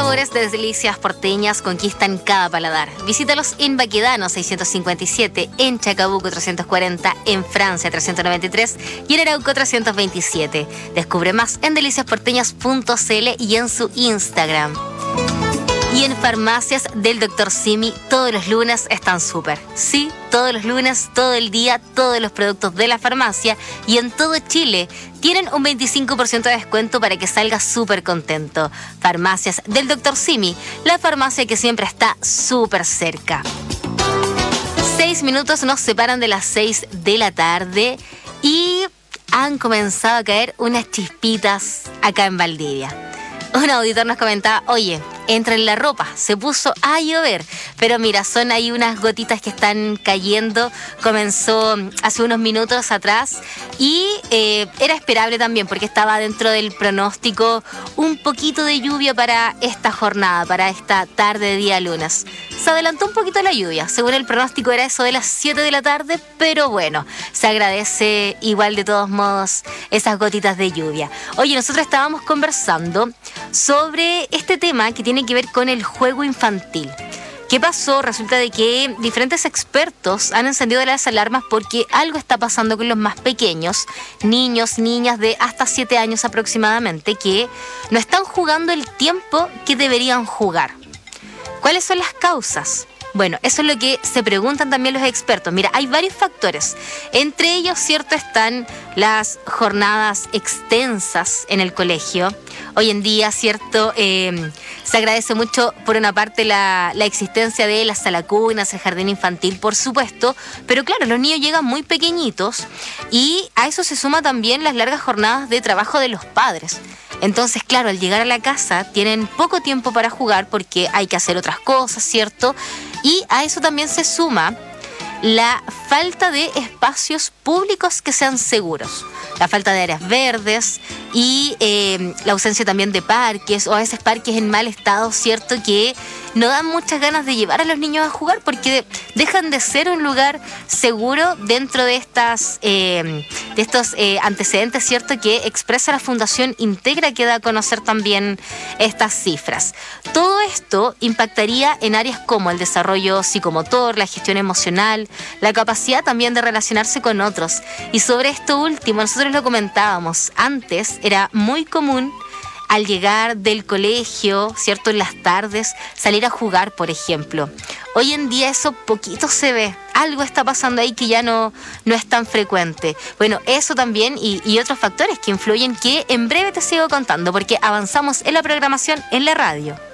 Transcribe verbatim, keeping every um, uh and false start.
sabores de delicias porteñas conquistan cada paladar. Visítalos en Baquedano seiscientos cincuenta y siete, en Chacabuco trescientos cuarenta, en Francia trescientos noventa y tres y en Arauco trescientos veintisiete. Descubre más en delicias porteñas punto c l y en su Instagram. Y en Farmacias del doctor Simi, todos los lunes están súper. Sí, todos los lunes, todo el día, todos los productos de la farmacia y en todo Chile tienen un veinticinco por ciento de descuento para que salgas súper contento. Farmacias del doctor Simi, la farmacia que siempre está súper cerca. Seis minutos nos separan de las seis de la tarde y han comenzado a caer unas chispitas acá en Valdivia. Un auditor nos comentaba, oye, entra en la ropa, se puso a llover, pero mira, son ahí unas gotitas que están cayendo, comenzó hace unos minutos atrás y eh, era esperable también porque estaba dentro del pronóstico un poquito de lluvia para esta jornada, para esta tarde de día lunes. Se adelantó un poquito la lluvia, según el pronóstico era eso de las siete de la tarde, pero bueno, se agradece igual de todos modos esas gotitas de lluvia. Oye, nosotros estábamos conversando sobre este tema que tiene que ver con el juego infantil. ¿Qué pasó? Resulta de que diferentes expertos han encendido las alarmas porque algo está pasando con los más pequeños, niños, niñas de hasta siete años aproximadamente, que no están jugando el tiempo que deberían jugar. ¿Cuáles son las causas? Bueno, eso es lo que se preguntan también los expertos. Mira, hay varios factores. Entre ellos, cierto, están las jornadas extensas en el colegio. Hoy en día, cierto, eh, se agradece mucho, por una parte, la, la existencia de las salacunas, el jardín infantil, por supuesto. Pero claro, los niños llegan muy pequeñitos y a eso se suma también las largas jornadas de trabajo de los padres. Entonces, claro, al llegar a la casa tienen poco tiempo para jugar porque hay que hacer otras cosas, ¿cierto? Y a eso también se suma la falta de espacios públicos que sean seguros, la falta de áreas verdes y eh, la ausencia también de parques o a veces parques en mal estado, ¿cierto? Que no dan muchas ganas de llevar a los niños a jugar porque dejan de ser un lugar seguro dentro de estas eh, de estos eh, antecedentes, ¿cierto? Que expresa la Fundación Integra, que da a conocer también estas cifras. Todo esto impactaría en áreas como el desarrollo psicomotor, la gestión emocional, la capacidad también de relacionarse con otros. Y sobre esto último, nosotros lo comentábamos, antes era muy común al llegar del colegio, ¿cierto? En las tardes, salir a jugar, por ejemplo. Hoy en día eso poquito se ve. Algo está pasando ahí que ya no, no es tan frecuente. Bueno, eso también y, y otros factores que influyen que en breve te sigo contando porque avanzamos en la programación en la radio.